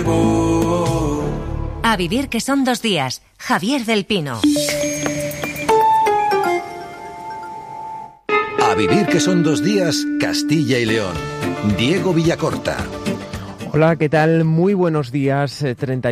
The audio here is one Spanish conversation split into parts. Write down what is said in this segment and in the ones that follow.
A vivir que son 2 días. Javier del Pino. A vivir que son 2 días, Castilla y León. Diego Villacorta. Hola, ¿qué tal? Muy buenos días.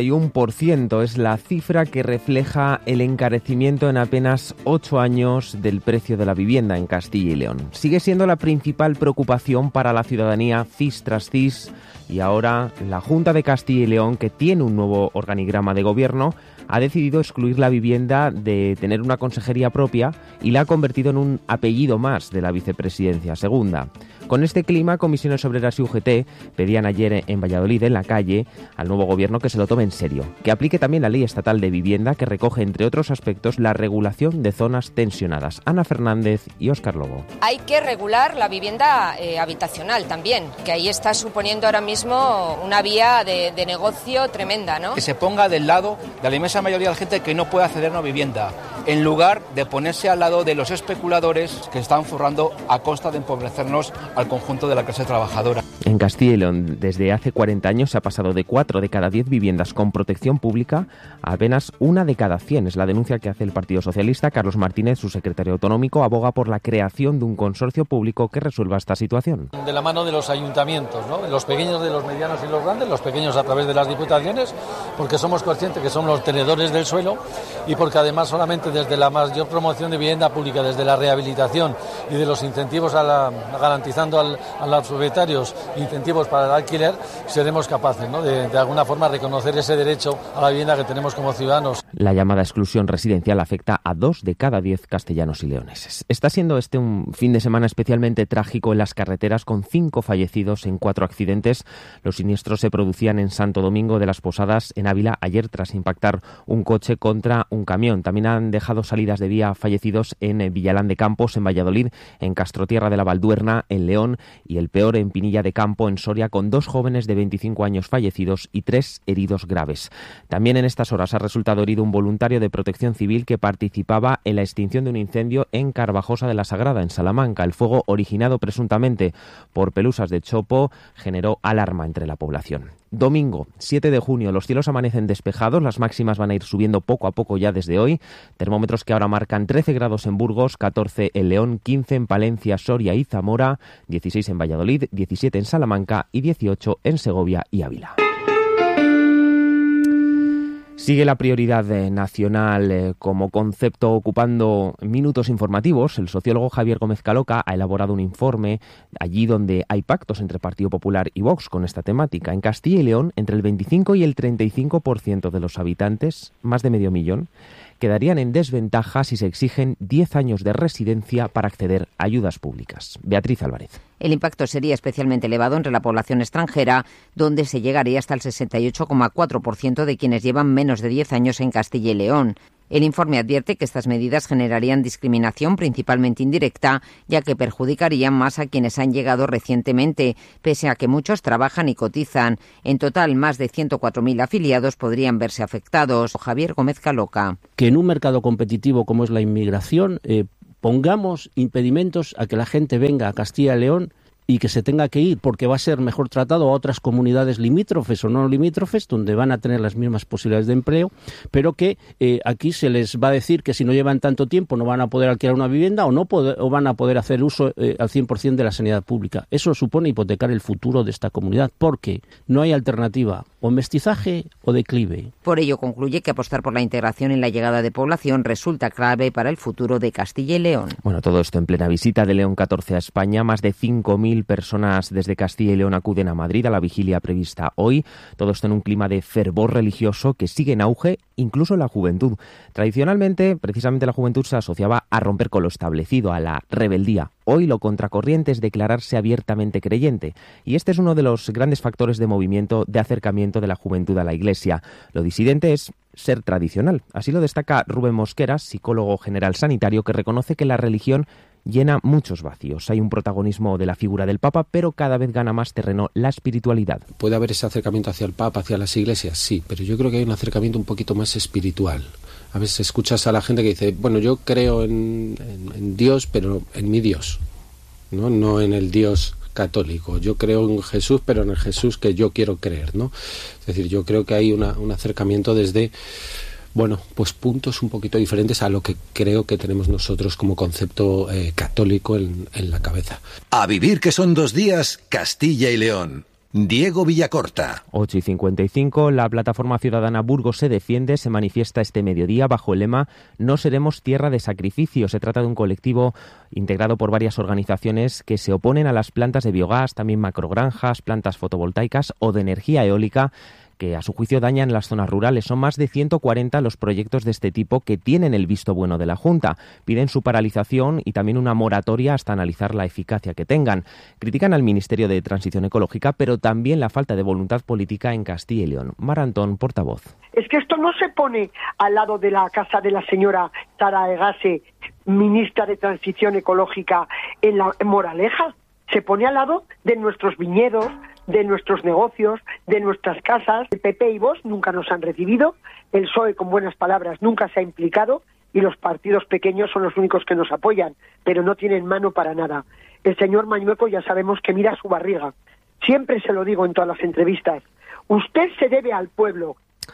31% es la cifra que refleja el encarecimiento en apenas 8 años del precio de la vivienda en Castilla y León. Sigue siendo la principal preocupación para la ciudadanía CIS tras CIS, y ahora la Junta de Castilla y León, que tiene un nuevo organigrama de gobierno, ha decidido excluir la vivienda de tener una consejería propia y la ha convertido en un apellido más de la vicepresidencia segunda. Con este clima, Comisiones Obreras y UGT pedían ayer en Valladolid, en la calle, al nuevo gobierno que se lo tome en serio, que aplique también la Ley Estatal de Vivienda, que recoge, entre otros aspectos, la regulación de zonas tensionadas. Ana Fernández y Óscar Lobo. Hay que regular la vivienda habitacional también, que ahí está suponiendo ahora mismo una vía de negocio tremenda, ¿no? Que se ponga del lado de la inmensa mayoría de la gente que no puede acceder a una vivienda, en lugar de ponerse al lado de los especuladores que están forrando a costa de empobrecernos al conjunto de la clase trabajadora. En Castilla y León, desde hace 40 años se ha pasado de 4 de cada 10 viviendas con protección pública a apenas 1 de cada 100. Es la denuncia que hace el Partido Socialista. Carlos Martínez, su secretario autonómico, aboga por la creación de un consorcio público que resuelva esta situación. De la mano de los ayuntamientos, ¿no? Los pequeños de los medianos y los grandes, los pequeños a través de las diputaciones, porque somos conscientes que son los tenedores del suelo y porque además solamente desde la mayor promoción de vivienda pública, desde la rehabilitación y de los incentivos garantizando a los propietarios incentivos para el alquiler, seremos capaces, ¿no?, de alguna forma reconocer ese derecho a la vivienda que tenemos como ciudadanos. La llamada exclusión residencial afecta a 2 de cada 10 castellanos y leoneses. Está siendo un fin de semana especialmente trágico en las carreteras, con 5 fallecidos en 4 accidentes. Los siniestros se producían en Santo Domingo de las Posadas, en Ávila, ayer tras impactar un coche contra un camión. También han dejado salidas de vía fallecidos en Villalán de Campos, en Valladolid, en Castrotierra de la Valduerna, en León, y el peor en Pinilla de Campo, en Soria, con 2 jóvenes de 25 años fallecidos y 3 heridos graves. También en estas horas ha resultado herido un voluntario de Protección Civil que participaba en la extinción de un incendio en Carvajosa de la Sagrada, en Salamanca. El fuego, originado presuntamente por pelusas de chopo, generó alarma entre la población. Domingo, 7 de junio, los cielos amanecen despejados, las máximas van a ir subiendo poco a poco ya desde hoy. Termómetros que ahora marcan 13 grados en Burgos, 14 en León, 15 en Palencia, Soria y Zamora, 16 en Valladolid, 17 en Salamanca y 18 en Segovia y Ávila. Sigue la prioridad nacional como concepto ocupando minutos informativos. El sociólogo Javier Gómez Caloca ha elaborado un informe allí donde hay pactos entre Partido Popular y Vox con esta temática. En Castilla y León, entre el 25 y el 35% de los habitantes, más de medio millón, quedarían en desventaja si se exigen 10 años de residencia para acceder a ayudas públicas. Beatriz Álvarez. El impacto sería especialmente elevado entre la población extranjera, donde se llegaría hasta el 68,4% de quienes llevan menos de 10 años en Castilla y León. El informe advierte que estas medidas generarían discriminación principalmente indirecta, ya que perjudicarían más a quienes han llegado recientemente, pese a que muchos trabajan y cotizan. En total, más de 104.000 afiliados podrían verse afectados. Javier Gómez Caloca. Que en un mercado competitivo como es la inmigración, pongamos impedimentos a que la gente venga a Castilla y León y que se tenga que ir porque va a ser mejor tratado a otras comunidades limítrofes o no limítrofes, donde van a tener las mismas posibilidades de empleo, pero que aquí se les va a decir que si no llevan tanto tiempo no van a poder alquilar una vivienda o van a poder hacer uso al 100% de la sanidad pública. Eso supone hipotecar el futuro de esta comunidad, porque no hay alternativa, o mestizaje o declive. Por ello concluye que apostar por la integración en la llegada de población resulta clave para el futuro de Castilla y León. Bueno, todo esto en plena visita de León XIV a España. Más de 5.000 personas desde Castilla y León acuden a Madrid a la vigilia prevista hoy. Todo esto en un clima de fervor religioso que sigue en auge, incluso en la juventud. Tradicionalmente, precisamente la juventud se asociaba a romper con lo establecido, a la rebeldía. Hoy lo contracorriente es declararse abiertamente creyente, y este es uno de los grandes factores de movimiento, de acercamiento de la juventud a la Iglesia. Lo disidente es ser tradicional. Así lo destaca Rubén Mosqueras, psicólogo general sanitario, que reconoce que la religión llena muchos vacíos. Hay un protagonismo de la figura del Papa, pero cada vez gana más terreno la espiritualidad. ¿Puede haber ese acercamiento hacia el Papa, hacia las iglesias? Sí, pero yo creo que hay un acercamiento un poquito más espiritual. A veces escuchas a la gente que dice, bueno, yo creo en Dios, pero en mi Dios, no en el Dios católico. Yo creo en Jesús, pero en el Jesús que yo quiero creer, ¿no? Es decir, yo creo que hay un acercamiento desde, bueno, pues puntos un poquito diferentes a lo que creo que tenemos nosotros como concepto católico en la cabeza. A vivir que son 2 días, Castilla y León. Diego Villacorta. 8:55, la plataforma ciudadana Burgos se defiende, se manifiesta este mediodía bajo el lema "No seremos tierra de sacrificio". Se trata de un colectivo integrado por varias organizaciones que se oponen a las plantas de biogás, también macrogranjas, plantas fotovoltaicas o de energía eólica, que a su juicio dañan las zonas rurales. Son más de 140 los proyectos de este tipo que tienen el visto bueno de la Junta. Piden su paralización y también una moratoria hasta analizar la eficacia que tengan. Critican al Ministerio de Transición Ecológica, pero también la falta de voluntad política en Castilla y León. Mar Antón, portavoz. Es que esto no se pone al lado de la casa de la señora Sara Egase, ministra de Transición Ecológica, en Moraleja. Se pone al lado de nuestros viñedos, de nuestros negocios, de nuestras casas. El PP y Vox nunca nos han recibido, el PSOE con buenas palabras nunca se ha implicado y los partidos pequeños son los únicos que nos apoyan, pero no tienen mano para nada. El señor Mañueco ya sabemos que mira su barriga. Siempre se lo digo en todas las entrevistas. Usted se debe al pueblo.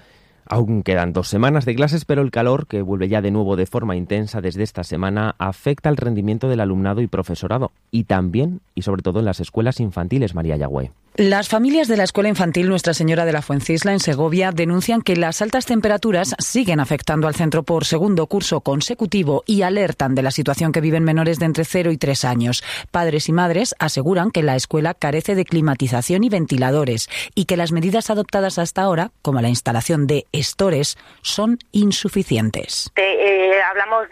Aún quedan 2 semanas de clases, pero el calor, que vuelve ya de nuevo de forma intensa desde esta semana, afecta al rendimiento del alumnado y profesorado, y también, y sobre todo en las escuelas infantiles, María Yagüe. Las familias de la escuela infantil Nuestra Señora de la Fuencisla en Segovia denuncian que las altas temperaturas siguen afectando al centro por segundo curso consecutivo y alertan de la situación que viven menores de entre 0 y 3 años. Padres y madres aseguran que la escuela carece de climatización y ventiladores y que las medidas adoptadas hasta ahora, como la instalación de estores, son insuficientes. Hablamos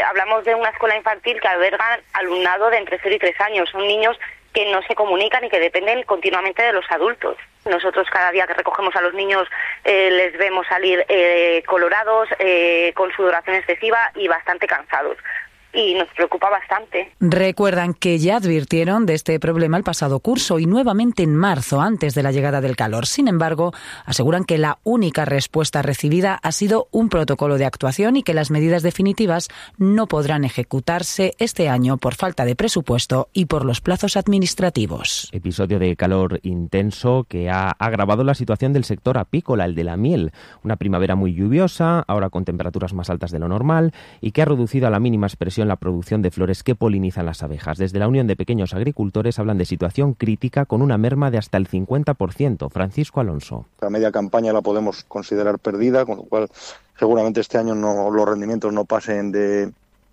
de una escuela infantil que alberga alumnado de entre 0 y 3 años. Son niños que no se comunican y que dependen continuamente de los adultos. Nosotros cada día que recogemos a los niños les vemos salir colorados, con sudoración excesiva y bastante cansados. Y nos preocupa bastante. Recuerdan que ya advirtieron de este problema el pasado curso y nuevamente en marzo, antes de la llegada del calor. Sin embargo, aseguran que la única respuesta recibida ha sido un protocolo de actuación y que las medidas definitivas no podrán ejecutarse este año por falta de presupuesto y por los plazos administrativos. Episodio de calor intenso que ha agravado la situación del sector apícola, el de la miel. Una primavera muy lluviosa, ahora con temperaturas más altas de lo normal, y que ha reducido a la mínima expresión la producción de flores que polinizan las abejas. Desde la Unión de Pequeños Agricultores hablan de situación crítica con una merma de hasta el 50%. Francisco Alonso. La media campaña la podemos considerar perdida, con lo cual seguramente este año los rendimientos no pasen de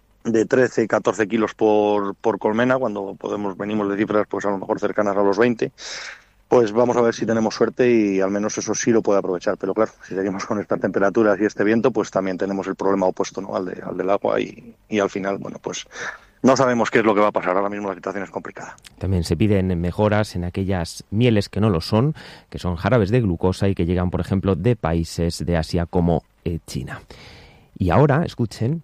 13, 14 kilos por colmena, cuando venimos de cifras pues a lo mejor cercanas a los 20. Pues vamos a ver si tenemos suerte y al menos eso sí lo puede aprovechar. Pero claro, si seguimos con estas temperaturas y este viento, pues también tenemos el problema opuesto, ¿no? al del agua y al final, bueno, pues no sabemos qué es lo que va a pasar. Ahora mismo la situación es complicada. También se piden mejoras en aquellas mieles que no lo son, que son jarabes de glucosa y que llegan, por ejemplo, de países de Asia como China. Y ahora, escuchen.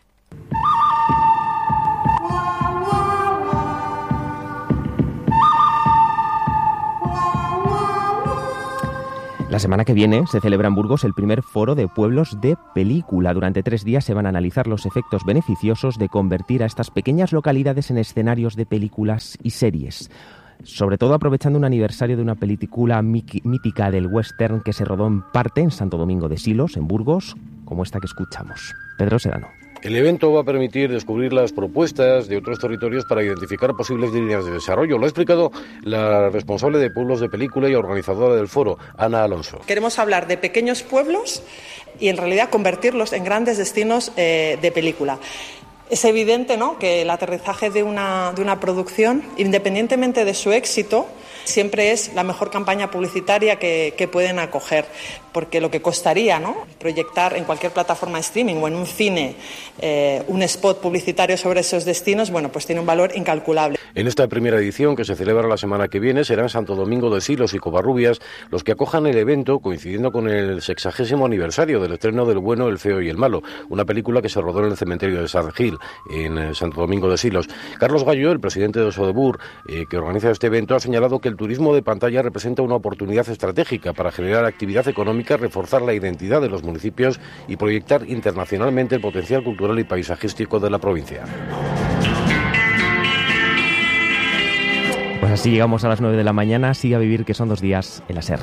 La semana que viene se celebra en Burgos el primer foro de pueblos de película. Durante 3 días se van a analizar los efectos beneficiosos de convertir a estas pequeñas localidades en escenarios de películas y series. Sobre todo aprovechando un aniversario de una película mítica del western que se rodó en parte en Santo Domingo de Silos, en Burgos, como esta que escuchamos. Pedro Sedano. El evento va a permitir descubrir las propuestas de otros territorios para identificar posibles líneas de desarrollo. Lo ha explicado la responsable de pueblos de película y organizadora del foro, Ana Alonso. Queremos hablar de pequeños pueblos y en realidad convertirlos en grandes destinos de película. Es evidente, ¿no?, que el aterrizaje de una producción, independientemente de su éxito, siempre es la mejor campaña publicitaria que pueden acoger, porque lo que costaría, ¿no?, proyectar en cualquier plataforma de streaming o en un cine un spot publicitario sobre esos destinos, bueno, pues tiene un valor incalculable. En esta primera edición, que se celebra la semana que viene, serán Santo Domingo de Silos y Covarrubias los que acojan el evento, coincidiendo con el 60º aniversario del estreno del Bueno, el Feo y el Malo, una película que se rodó en el cementerio de San Gil, en Santo Domingo de Silos. Carlos Gallo, el presidente de Sodebur, que organiza este evento, ha señalado que el turismo de pantalla representa una oportunidad estratégica para generar actividad económica, reforzar la identidad de los municipios y proyectar internacionalmente el potencial cultural y paisajístico de la provincia. Pues así llegamos a las 9 de la mañana. Sigue a vivir, que son 2 días en la SER.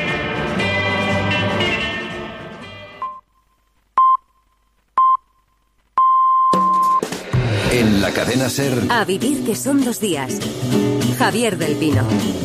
En la cadena SER. A vivir, que son 2 días. Javier del Pino.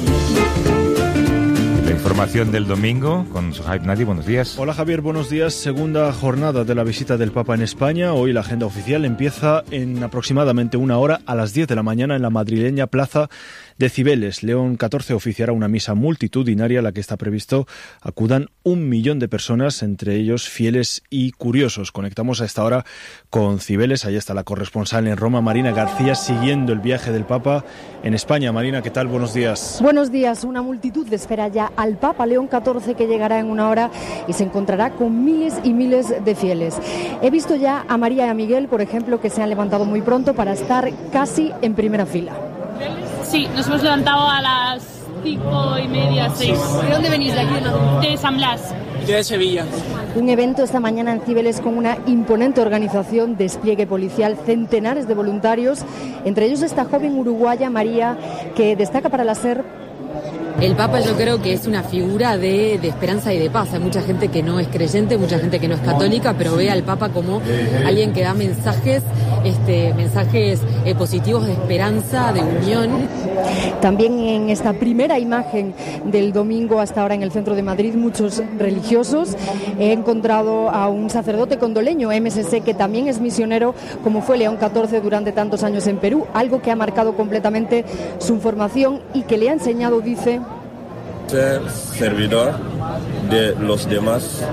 La información del domingo con Sohaib Nadi. Buenos días. Hola Javier, buenos días. Segunda jornada de la visita del Papa en España. Hoy la agenda oficial empieza en aproximadamente 1 hora, a las 10 de la mañana, en la madrileña Plaza de Cibeles. León XIV oficiará una misa multitudinaria a la que está previsto acudan 1 millón de personas, entre ellos fieles y curiosos. Conectamos a esta hora con Cibeles. Ahí está la corresponsal en Roma, Marina García, siguiendo el viaje del Papa en España. Marina, ¿qué tal? Buenos días. Buenos días. Una multitud espera ya al Papa León XIV, que llegará en 1 hora y se encontrará con miles y miles de fieles. He visto ya a María y a Miguel, por ejemplo, que se han levantado muy pronto para estar casi en primera fila. Sí, nos hemos levantado a las 5:30, 6. ¿De dónde venís? ¿De aquí? De San Blas. Yo de Sevilla. Un evento esta mañana en Cibeles con una imponente organización, despliegue policial, centenares de voluntarios, entre ellos esta joven uruguaya, María, que destaca para la SER. El Papa, yo creo que es una figura de esperanza y de paz. Hay mucha gente que no es creyente, mucha gente que no es católica, pero ve al Papa como alguien que da mensajes positivos de esperanza, de unión. También en esta primera imagen del domingo hasta ahora en el centro de Madrid, muchos religiosos. He encontrado a un sacerdote condoleño, MSC, que también es misionero, como fue León XIV durante tantos años en Perú, algo que ha marcado completamente su formación y que le ha enseñado, dice, ser servidor de los demás.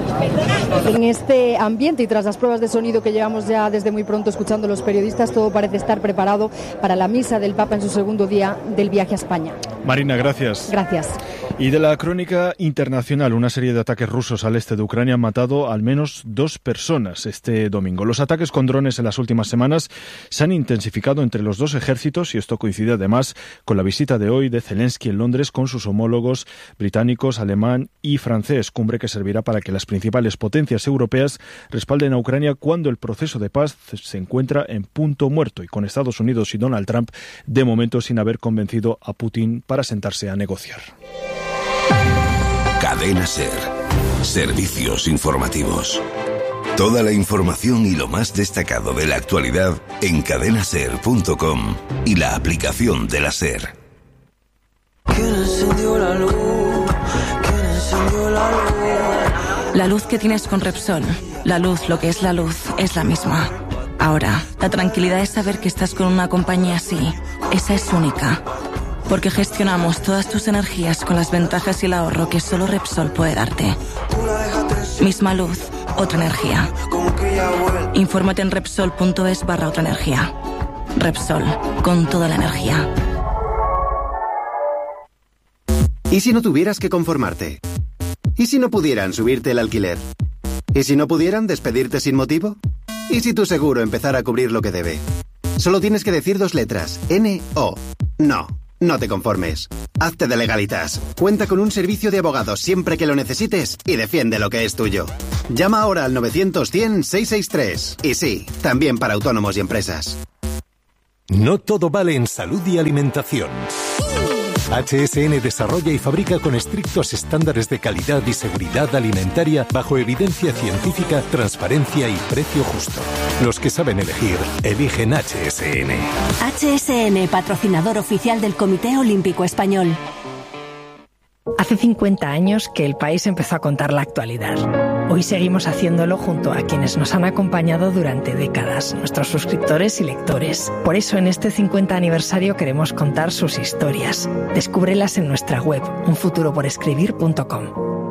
En este ambiente y tras las pruebas de sonido que llevamos ya desde muy pronto escuchando los periodistas, todo parece estar preparado para la misa del Papa en su segundo día del viaje a España. Marina, gracias. Gracias. Y de la crónica internacional, una serie de ataques rusos al este de Ucrania han matado al menos 2 personas este domingo. Los ataques con drones en las últimas semanas se han intensificado entre los 2 ejércitos y esto coincide además con la visita de hoy de Zelensky en Londres con sus homólogos británicos, alemán y francés, cumbre que servirá para que las principales potencias europeas respalden a Ucrania cuando el proceso de paz se encuentra en punto muerto y con Estados Unidos y Donald Trump de momento sin haber convencido a Putin para sentarse a negociar. Cadena SER. Servicios informativos. Toda la información y lo más destacado de la actualidad en cadenaser.com y la aplicación de la SER. ¿Quién encendió la luz? ¿Quién encendió la luz? La luz que tienes con Repsol, la luz, lo que es la luz, es la misma. Ahora, la tranquilidad es saber que estás con una compañía así. Esa es única. Porque gestionamos todas tus energías con las ventajas y el ahorro que solo Repsol puede darte. Misma luz, otra energía. Infórmate en Repsol.es/otra energía. Repsol, con toda la energía. ¿Y si no tuvieras que conformarte? ¿Y si no pudieran subirte el alquiler? ¿Y si no pudieran despedirte sin motivo? ¿Y si tu seguro empezara a cubrir lo que debe? Solo tienes que decir 2 letras, N-O. No. No te conformes. Hazte de Legalitas. Cuenta con un servicio de abogados siempre que lo necesites y defiende lo que es tuyo. Llama ahora al 900-100-663. Y sí, también para autónomos y empresas. No todo vale en salud y alimentación. HSN desarrolla y fabrica con estrictos estándares de calidad y seguridad alimentaria bajo evidencia científica, transparencia y precio justo. Los que saben elegir, eligen HSN. HSN, patrocinador oficial del Comité Olímpico Español. Hace 50 años que el país empezó a contar la actualidad. Hoy seguimos haciéndolo junto a quienes nos han acompañado durante décadas, nuestros suscriptores y lectores. Por eso en este 50 aniversario queremos contar sus historias. Descúbrelas en nuestra web, unfuturoporescribir.com.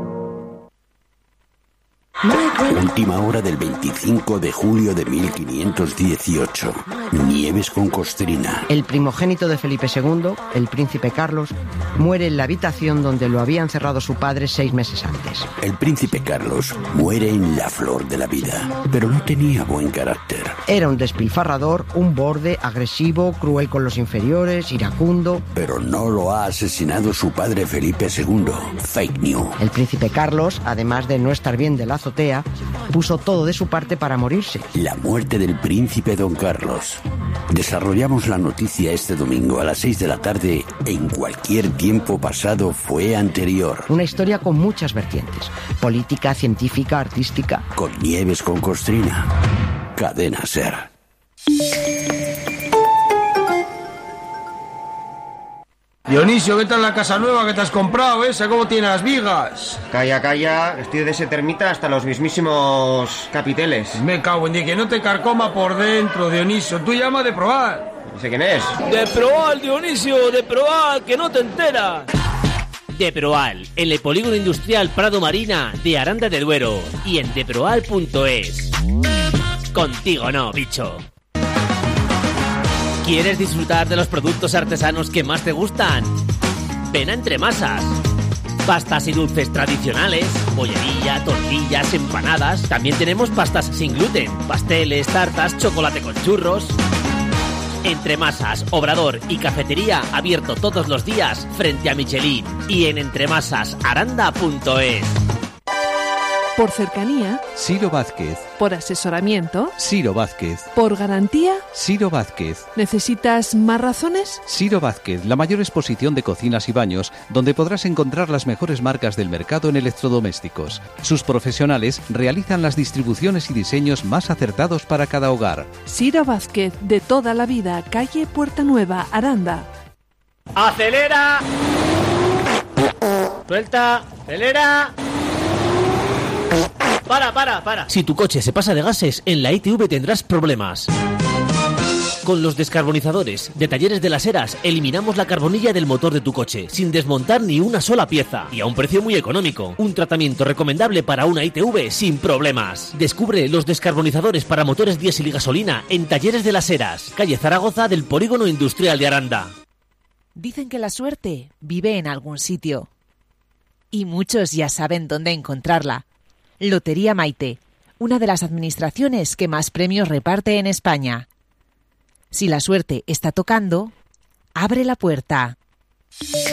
Última hora del 25 de julio de 1518. Nieves con costrina. El primogénito de Felipe II, el príncipe Carlos, muere en la habitación donde lo había encerrado su padre 6 meses antes. El príncipe Carlos muere en la flor de la vida, pero no tenía buen carácter. Era un despilfarrador, un borde, agresivo, cruel con los inferiores, iracundo. Pero no lo ha asesinado su padre Felipe II. Fake news. El príncipe Carlos, además de no estar bien de lazo azotea, puso todo de su parte para morirse. La muerte del príncipe Don Carlos. Desarrollamos la noticia este domingo a las 6 de la tarde. En cualquier tiempo pasado fue anterior. Una historia con muchas vertientes: política, científica, artística. Con Nieves con Costrina. Cadena SER. Dionisio, ¿qué tal la casa nueva que te has comprado esa? ¿Cómo tiene las vigas? Calla, calla, estoy de ese termita hasta los mismísimos capiteles. Me cago en Dios, que no te carcoma por dentro, Dionisio. Tú llama de probar. ¿Ese quién es? De probar, Dionisio, de probar, que no te enteras. Deproal, en el polígono industrial Prado Marina de Aranda de Duero y en deproal.es. Contigo no, bicho. ¿Quieres disfrutar de los productos artesanos que más te gustan? Ven a Entremasas. Pastas y dulces tradicionales, bollería, tortillas, empanadas. También tenemos pastas sin gluten, pasteles, tartas, chocolate con churros. Entremasas, Obrador y Cafetería abierto todos los días frente a Michelin y en entremasasaranda.es. Por cercanía, Ciro Vázquez. por asesoramiento, Ciro Vázquez. por garantía. Ciro Vázquez. ¿Necesitas más razones? Ciro Vázquez, la mayor exposición de cocinas y baños, donde podrás encontrar las mejores marcas del mercado en electrodomésticos. Sus profesionales realizan las distribuciones y diseños más acertados para cada hogar. Ciro Vázquez, de toda la vida, calle Puerta Nueva, Aranda. ¡Acelera! ¡Suelta! ¡Acelera! Para. Si tu coche se pasa de gases, en la ITV tendrás problemas. Con los descarbonizadores de Talleres de las Heras eliminamos la carbonilla del motor de tu coche sin desmontar ni una sola pieza y a un precio muy económico. Un tratamiento recomendable para una ITV sin problemas. Descubre los descarbonizadores para motores diésel y gasolina en Talleres de las Heras, calle Zaragoza del Polígono Industrial de Aranda. Dicen que la suerte vive en algún sitio y muchos ya saben dónde encontrarla. Lotería Maite, una de las administraciones que más premios reparte en España. Si la suerte está tocando, abre la puerta.